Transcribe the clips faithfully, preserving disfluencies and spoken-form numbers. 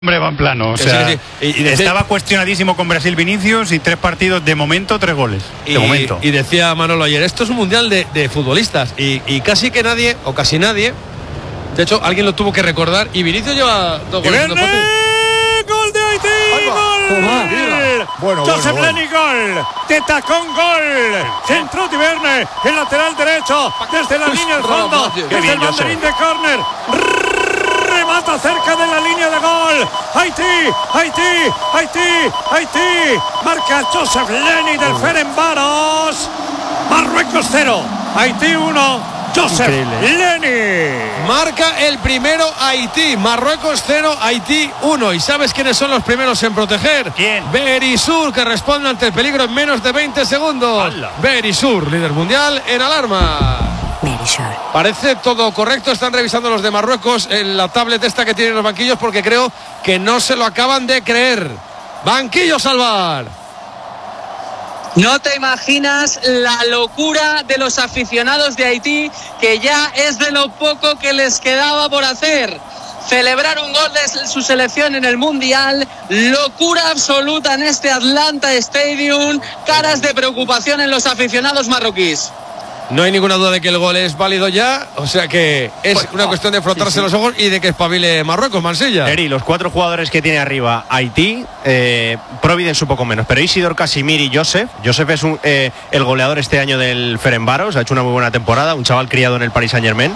Hombre, va en plano, o sea, sí, sí. Y, y decía, estaba cuestionadísimo con Brasil Vinicius y tres partidos de momento, tres goles. Y, de momento. Y decía Manolo ayer, esto es un mundial de, de futbolistas y, y casi que nadie, o casi nadie, de hecho alguien lo tuvo que recordar y Vinicius lleva dos goles. ¡Gol de Haití! ¡Gol! Bueno, Joseph bueno, Leni, gol. De tacón, gol. Centro Tiverne, el lateral derecho, desde la línea del fondo, desde el banderín de córner. Remata cerca de la línea de gol. Haití, Haití, Haití, Haití. Marca Joseph Leni del Ferencváros. Marruecos cero, Haití uno. Joseph Leni. Marca el primero Haití. Marruecos cero, Haití uno. ¿Y sabes quiénes son los primeros en proteger? ¿Quién? Berisur, que responde ante el peligro en menos de veinte segundos. ¡Hala! Berisur, líder mundial en alarma. Parece todo correcto. Están revisando los de Marruecos en la tablet esta que tienen los banquillos porque creo que no se lo acaban de creer. Banquillo Salvar. No te imaginas la locura de los aficionados de Haití, que ya es de lo poco que les quedaba por hacer. Celebrar un gol de su selección en el Mundial. Locura absoluta en este Atlanta Stadium. Caras de preocupación en los aficionados marroquíes. No hay ninguna duda de que el gol es válido ya, o sea que es pues, una cuestión de frotarse sí, sí. los ojos y de que espabile Marruecos, Mansilla. Eri, los cuatro jugadores que tiene arriba Haití, eh, Providence un poco menos, pero Isidor, Casimir y Joseph. Joseph es un, eh, el goleador este año del Ferencváros, ha hecho una muy buena temporada, un chaval criado en el Paris Saint-Germain.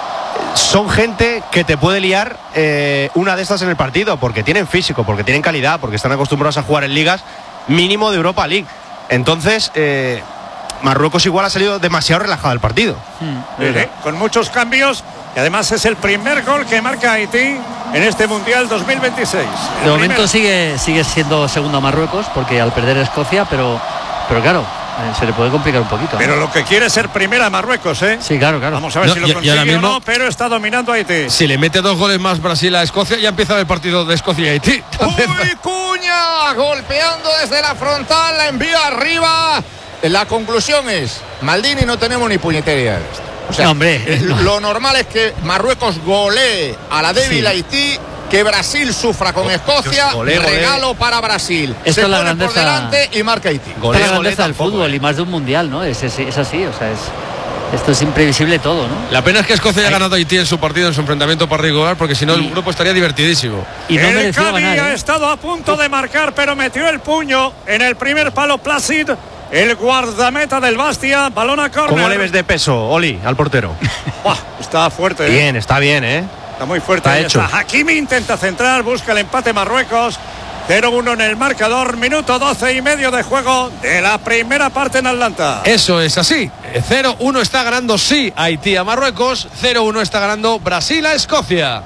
Son gente que te puede liar eh, una de estas en el partido, porque tienen físico, porque tienen calidad, porque están acostumbrados a jugar en ligas mínimo de Europa League. Entonces... Eh, Marruecos igual ha salido demasiado relajado el partido. Hmm. Sí, con muchos cambios y además es el primer gol que marca Haití en este Mundial dos mil veintiséis. El de momento sigue, sigue siendo segundo a Marruecos porque al perder Escocia, pero, pero claro, eh, se le puede complicar un poquito. Pero ¿no? Lo que quiere es ser primera Marruecos, ¿eh? Sí, claro, claro. Vamos a ver no, si lo y, consigue y mismo, o no, pero está dominando Haití. Si le mete dos goles más Brasil a Escocia, ya empieza el partido de Escocia y Haití. ¡Uy, Cuña! Golpeando desde la frontal, la envía arriba. La conclusión es, Maldini, no tenemos ni puñetera. O sea, no, hombre, no. Lo normal es que Marruecos golee a la débil sí. Haití, que Brasil sufra con Escocia, golé, regalo golé. Para Brasil. Esto se es la pone grandeza, por delante y marca Haití. Golé, es la grandeza del fútbol eh. y más de un mundial, ¿no? Es, es, es así, o sea, es... Esto es imprevisible todo, ¿no? La pena es que Escocia haya ganado a Haití en su partido, en su enfrentamiento particular, porque si no el grupo estaría divertidísimo. Y no el Cadi ganar, ¿eh? Ha estado a punto de marcar, pero metió el puño en el primer palo Placid, el guardameta del Bastia, balón a córner. ¿Cómo le ves de peso, Oli, al portero? Buah, está fuerte, ¿eh? Bien, está bien, ¿eh? Está muy fuerte. Está hecho. Está. Hakimi intenta centrar, busca el empate Marruecos. cero uno en el marcador, minuto doce y medio de juego de la primera parte en Atlanta. Eso es así. cero uno está ganando sí Haití a Marruecos, cero uno está ganando Brasil a Escocia.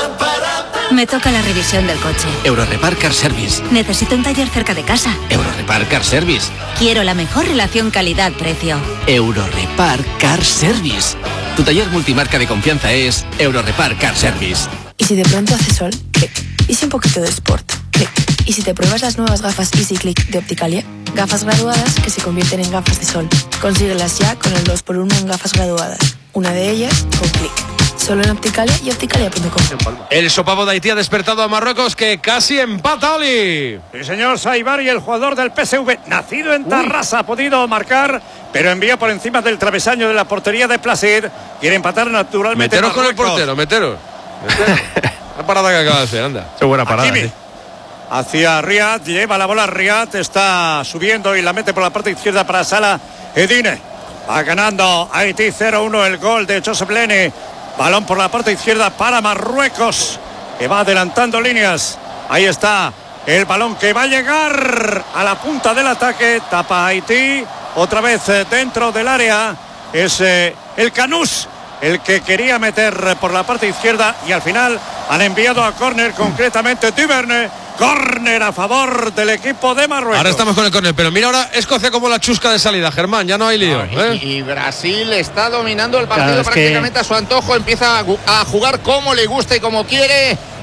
Me toca la revisión del coche. Eurorepar Car Service. Necesito un taller cerca de casa. Eurorepar Car Service. Quiero la mejor relación calidad-precio. Eurorepar Car Service. Tu taller multimarca de confianza es Eurorepar Car Service. ¿Y si de pronto hace sol? Clic. ¿Y si un poquito de sport? Clic. ¿Y si te pruebas las nuevas gafas Easy Click de Opticalia? Gafas graduadas que se convierten en gafas de sol. Consíguelas ya con el dos por uno en gafas graduadas. Una de ellas con Clic. Solo en Opticalia y opticalia punto com. El sopavo de Haití ha despertado a Marruecos, que casi empata, Oli. Sí, señor Saibari, el jugador del P S V, nacido en Tarrasa, ha podido marcar, pero envía por encima del travesaño de la portería de Placid. Quiere empatar naturalmente. Meteros con el portero, meteros. meteros. La parada que acaba de hacer, anda. Qué buena parada. Sí. Hacia Riyad, lleva la bola Riyad, está subiendo y la mete por la parte izquierda para Salah Edine. Va ganando Haití cero uno el gol de Joseph Leni. Balón por la parte izquierda para Marruecos, que va adelantando líneas. Ahí está el balón que va a llegar a la punta del ataque. Tapa Haití, otra vez dentro del área. Es eh, el Canús el que quería meter por la parte izquierda y al final han enviado a córner, concretamente Tiverne. Córner a favor del equipo de Marruecos. Ahora estamos con el córner, pero mira ahora Escocia como la chusca de salida, Germán, ya no hay lío. No, ¿eh? y, y Brasil está dominando el partido, claro, prácticamente que... a su antojo, empieza a, a jugar como le gusta y como quiere.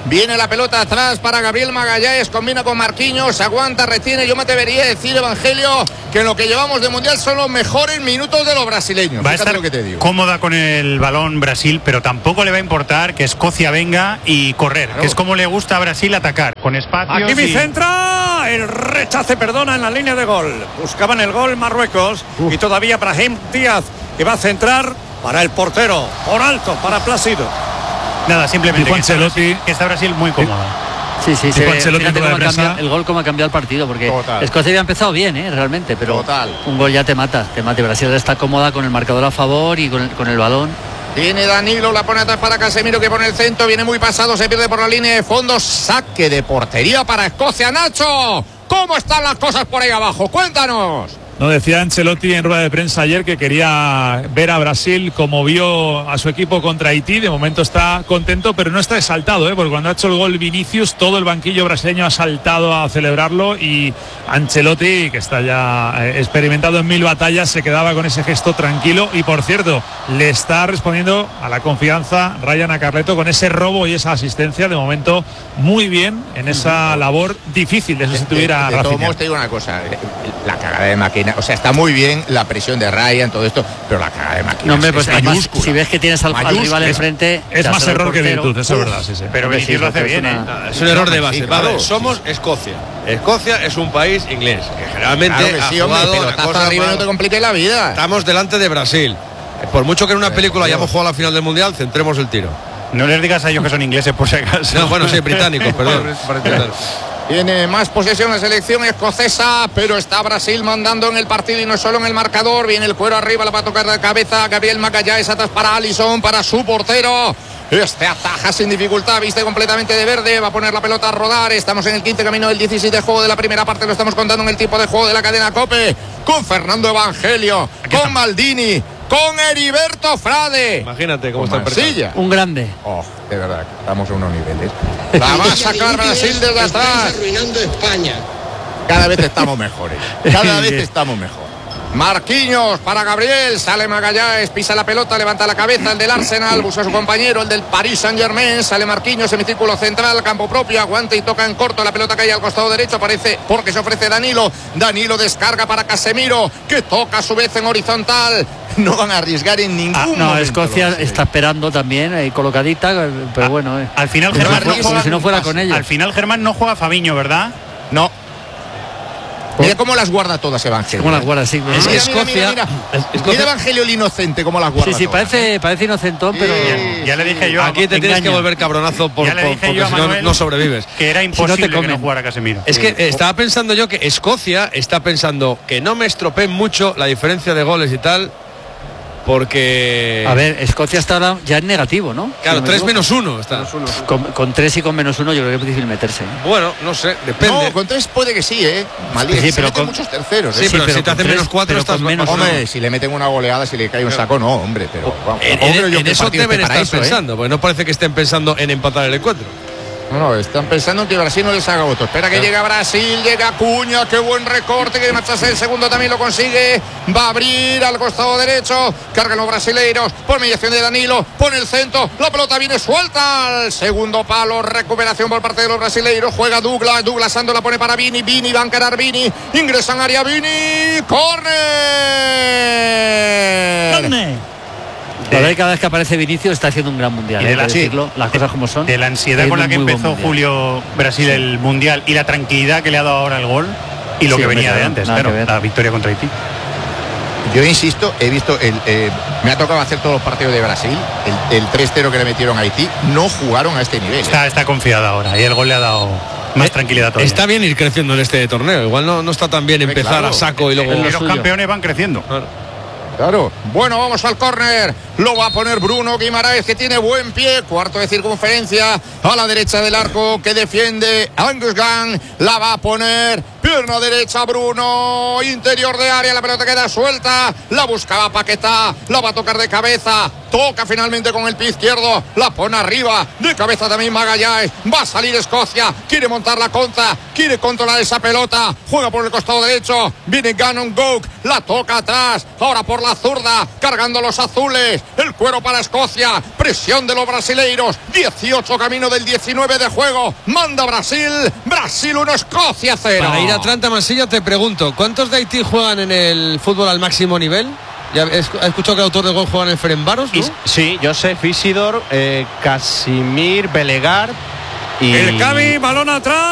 Viene la pelota atrás para Gabriel Magallanes, combina con Marquinhos, aguanta, retiene. Yo me atrevería a decir, Evangelio, que en lo que llevamos de Mundial son los mejores minutos de los brasileños. Va a estar lo que te digo. Cómoda con el balón Brasil, pero tampoco le va a importar que Escocia venga y correr, claro, que es como le gusta a Brasil atacar, con espacios. Aquí mi y... centra, el rechace, perdona, en la línea de gol. Buscaban el gol Marruecos. Uf. Y todavía Brahim Díaz, que va a centrar para el portero, por alto, para Plácido. Nada, simplemente que está, Brasil, que está Brasil muy cómoda. Sí, sí, sí. El gol como ha cambiado el partido, porque Total. Escocia había empezado bien, ¿eh? Realmente, pero Total. un gol ya te mata, te mata. Brasil está cómoda con el marcador a favor y con el, con el balón. Viene Danilo, la pone atrás para Casemiro, que pone el centro, viene muy pasado, se pierde por la línea de fondo, saque de portería para Escocia. Nacho, ¿cómo están las cosas por ahí abajo? Cuéntanos. No, decía Ancelotti en rueda de prensa ayer que quería ver a Brasil como vio a su equipo contra Haití. De momento está contento, pero no está exaltado, ¿eh? Porque cuando ha hecho el gol Vinicius, todo el banquillo brasileño ha saltado a celebrarlo, y Ancelotti, que está ya experimentado en mil batallas, se quedaba con ese gesto tranquilo. Y por cierto, le está respondiendo a la confianza Ryan Acarleto con ese robo y esa asistencia. De momento muy bien en esa labor difícil de sustituir a Rafinha. De todos modos te digo una cosa, la cagada de máquina. O sea, está muy bien la presión de Ryan, todo esto, pero la cagada de máquina no, hombre, pues es además, mayúscula. Si ves que tienes al, al rival enfrente, es más error que virtud, eso es verdad. Sí, sí. Pero Vinicius lo hace bien, ¿eh? Es un error de base. Sí, claro. Vale, somos Escocia. Escocia es un país inglés que generalmente claro que ha sí, jugado hombre, pero cosa arriba, no te compliques la vida. Estamos delante de Brasil. Por mucho que en una película hayamos jugado la final del Mundial, centremos el tiro. No les digas a ellos que son ingleses, por si acaso. No, bueno, sí, británicos, perdón. Tiene más posesión la selección escocesa, pero está Brasil mandando en el partido y no solo en el marcador. Viene el cuero arriba, la va a tocar de cabeza Gabriel Magallanes, atrás para Alisson, para su portero. Este ataja sin dificultad, viste completamente de verde, va a poner la pelota a rodar. Estamos en el quinto camino del dieciséis de juego de la primera parte, lo estamos contando en el tiempo de juego de la cadena COPE, con Fernando Evangelio, Aquí con está. Maldini, con Heriberto Frade. Imagínate cómo está el un grande. Oh, de verdad, estamos a unos niveles. La va a sacar Brasil desde atrás. Arruinando España. Cada vez estamos mejores. Cada vez estamos mejor. Marquinhos para Gabriel, sale Magallanes, pisa la pelota, levanta la cabeza, el del Arsenal, busca a su compañero, el del Paris Saint-Germain, sale Marquinhos, semicírculo central, campo propio, aguanta y toca en corto, la pelota cae al costado derecho, aparece porque se ofrece Danilo, Danilo descarga para Casemiro, que toca a su vez en horizontal. No van a arriesgar en ningún ah, no, momento. Escocia está esperando también, eh, colocadita, pero ah, bueno. Eh. Al final Germán no, no juega, si no fuera con ella. Al final Germán no juega Fabiño, ¿verdad? No. Mira cómo las guarda todas Evangelio. Cómo las guarda, sí. Ah, es que Escocia. Mira, mira, mira. Escocia... mira Evangelio el inocente, cómo las guarda. Sí, sí, todas. parece, parece inocentón, pero. Ya, ya le dije yo. Aquí te engaña. Tienes que volver cabronazo por, por, porque si no, no sobrevives. Que era imposible si no que no jugara Casemiro. Es que eh, estaba pensando yo que Escocia está pensando que no me estropeen mucho la diferencia de goles y tal. Porque. A ver, Escocia está ahora ya en negativo, ¿no? Claro, tres menos uno está. Con, con tres y con menos uno yo creo que es difícil meterse. Bueno, no sé, depende. No, con tres puede que sí, ¿eh? Malí, sí, pero con muchos terceros. ¿eh? Sí, pero, sí, pero si te hacen menos cuatro estás menos. Hombre, no. Si le meten una goleada, si le cae un saco, no, hombre. Pero vamos, en, en, yo en eso deben estar eso, pensando, ¿eh? Porque no parece que estén pensando en empatar el encuentro. No, no, están pensando en que Brasil no les haga voto. Espera que llega Brasil, llega Acuña, qué buen recorte, que marcharse el segundo también lo consigue. Va a abrir al costado derecho, cargan los brasileiros, por mediación de Danilo, pone el centro, la pelota viene suelta al segundo palo, recuperación por parte de los brasileiros, juega Douglas, Douglas Santos la pone para Vini, Vini va a encarar Vini, ingresa en área Vini, córner. ¡Córner! La verdad, cada vez que aparece Vinicius está haciendo un gran mundial. Y de la, ¿eh? decirlo, las cosas como son. De la ansiedad con la que empezó Julio Brasil sí. el mundial y la tranquilidad que le ha dado ahora el gol y lo sí, que venía de antes, claro, la victoria contra Haití. Yo insisto, he visto, el, eh, me ha tocado hacer todos los partidos de Brasil, el, el tres cero que le metieron a Haití, no jugaron a este nivel. Está, ¿eh? está confiada ahora y el gol le ha dado más eh, tranquilidad todavía. Está bien ir creciendo en este torneo, igual no, no está tan bien empezar claro, a saco y luego... Los suyo. campeones van creciendo. Claro. Claro, bueno, vamos al córner, lo va a poner Bruno Guimaraes, que tiene buen pie, cuarto de circunferencia, a la derecha del arco, que defiende Angus Gunn, la va a poner, pierna derecha Bruno, interior de área, la pelota queda suelta, la buscaba Paquetá, la va a tocar de cabeza, toca finalmente con el pie izquierdo, la pone arriba, de cabeza también Magallanes, va a salir Escocia, quiere montar la contra, quiere controlar esa pelota, juega por el costado derecho, viene Gannon Gouk, la toca atrás, ahora por la zurda, cargando los azules, el cuero para Escocia, presión de los brasileiros, dieciocho camino del diecinueve de juego, manda Brasil, Brasil uno, Escocia cero. Para ir a Atlanta, Marsella, te pregunto, ¿cuántos de Haití juegan en el fútbol al máximo nivel? ¿Ya has escuchado que el autor de gol juega en el Ferencváros, no? Sí, Josef, Isidor, eh, Casimir, Belegar y... El Cavi, balón atrás.